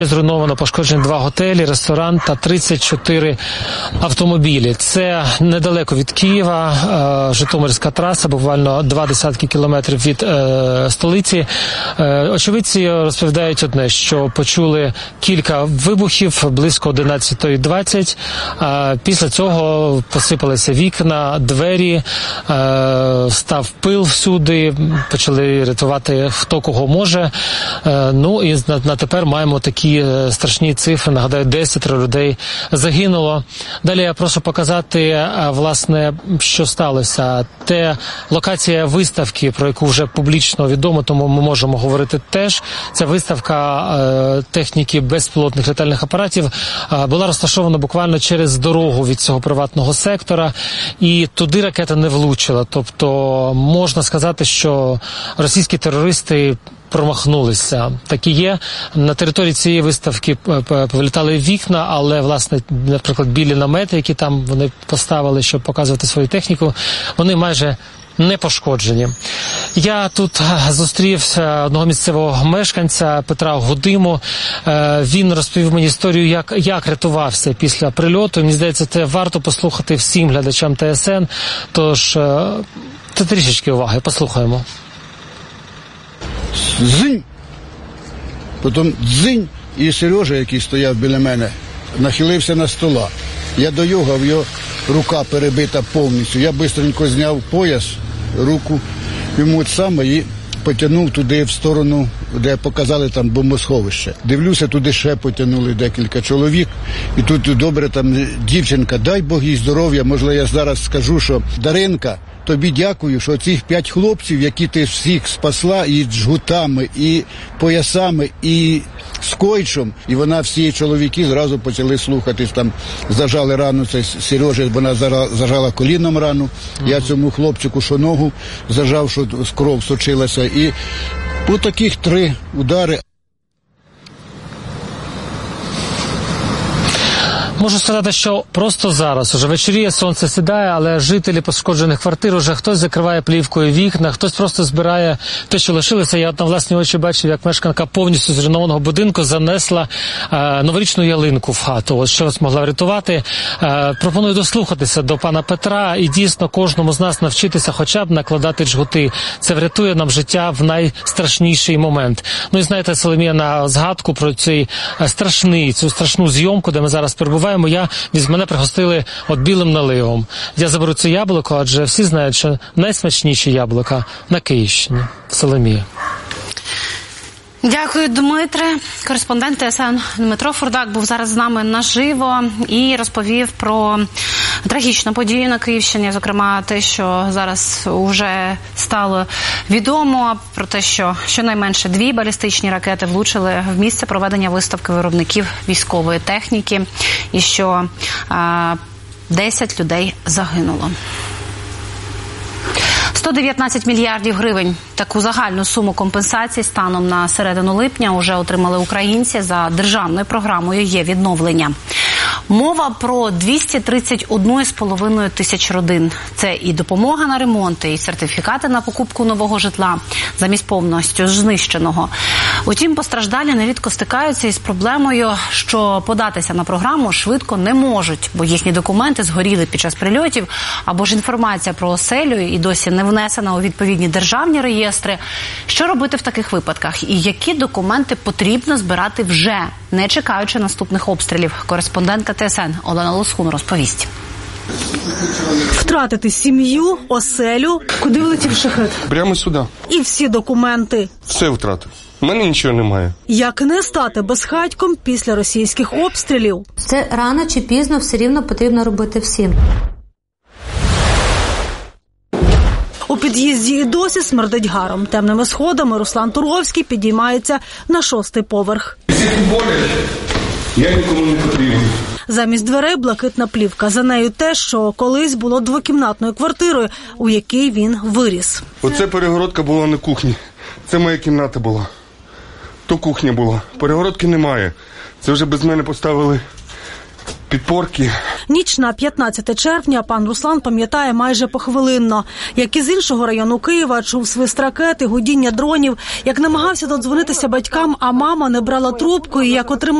Зруйновано, пошкоджені 2 готелі, ресторан та 34 автомобілі. Це недалеко від Києва, Житомирська траса, буквально 20 кілометрів від столиці. Очевидці розповідають одне, що почули кілька вибухів близько 11:20. Після цього посипалися вікна, двері, став пил всюди, почали рятувати хто кого може. Ну і на тепер маємо такі страшні цифри. Нагадаю, 10 людей загинуло. Далі я прошу показати, власне, що сталося. Те локація виставки, про яку вже публічно відомо, тому ми можемо говорити теж. Ця виставка техніки безпілотних літальних апаратів була розташована буквально через дорогу від цього приватного сектора, і туди ракета не влучила. Тобто можна сказати, що російські терористи промахнулися. Так і є. На території цієї виставки повилітали вікна, але, власне, наприклад, білі намети, які там вони поставили, щоб показувати свою техніку, вони майже не пошкоджені. Я тут зустрів одного місцевого мешканця Петра Гудиму. Він розповів мені історію, як рятувався після прильоту. Мені здається, це варто послухати всім глядачам ТСН. Тож, трішечки уваги, послухаємо. Дзинь! Потім дзинь, і Сережа, який стояв біля мене, нахилився на стола. Я доюгав, його рука перебита повністю. Я швидко зняв пояс, руку йому саме і потягнув туди в сторону, де показали там бомбосховище. Дивлюся, туди ще потягнули декілька чоловік. І тут добре там дівчинка, дай Бог їй здоров'я. Можливо, я зараз скажу, що Даринка, тобі дякую, що цих 5 хлопців, які ти всіх спасла і жгутами, і поясами, і скотчем, і вона, всі чоловіки зразу почали слухатись, там зажали рану, це Сережа, вона зажала коліном рану, я цьому хлопчику, що ногу зажав, що кров сочилася, і по таких 3 удари. Можу сказати, що просто зараз, уже вечоріє, сонце сідає, але жителі пошкоджених квартир, уже хтось закриває плівкою вікна, хтось просто збирає те, що лишилося. Я на власні очі бачив, як мешканка повністю зруйнованого будинку занесла новорічну ялинку в хату. Ось що змогла врятувати. Пропоную дослухатися до пана Петра і дійсно кожному з нас навчитися хоча б накладати джгути. Це врятує нам життя в найстрашніший момент. Ну і знаєте, Соломія, на згадку про цю страшну зйомку, де ми зараз перебуваємо, мене пригостили білим наливом. Я заберу це яблуко, адже всі знають, що найсмачніші яблука на Київщині. Соломія. Дякую, Дмитре. Кореспондент ТСН Дмитро Фурдак був зараз з нами наживо і розповів про трагічну подію на Київщині, зокрема те, що зараз вже стало відомо, про те, що щонайменше 2 балістичні ракети влучили в місце проведення виставки виробників військової техніки і що 10 людей загинуло. 119 мільярдів гривень. Таку загальну суму компенсацій станом на середину липня вже отримали українці за державною програмою «Є-відновлення». Мова про 231,5 тисяч родин. Це і допомога на ремонти, і сертифікати на покупку нового житла замість повністю знищеного. Утім, постраждалі нерідко стикаються із проблемою, що податися на програму швидко не можуть, бо їхні документи згоріли під час прильотів, або ж інформація про оселю і досі не внесена у відповідні державні реєстри. Що робити в таких випадках? І які документи потрібно збирати вже, не чекаючи наступних обстрілів? Кореспондентка ТСН Олена Лосхун розповість. Втратити сім'ю, оселю. Куди влетів шахет? Прямо сюди. І всі документи. Все втратив. У мене нічого немає. Як не стати безхатьком після російських обстрілів? Це рано чи пізно все рівно потрібно робити всім. У під'їзді і досі смердить гаром. Темними сходами Руслан Турговський підіймається на 6-й поверх. Я нікому не потрібен. Замість дверей блакитна плівка. За нею те, що колись було 2-кімнатною квартирою, у якій він виріс. Оце перегородка була на кухні. Це моя кімната була. То кухня була. Перегородки немає. Це вже без мене поставили підпорки. Ніч на 15 червня пан Руслан пам'ятає майже похвилинно. Як із іншого району Києва чув свист ракет і гудіння дронів, як намагався додзвонитися батькам, а мама не брала трубку і як отримав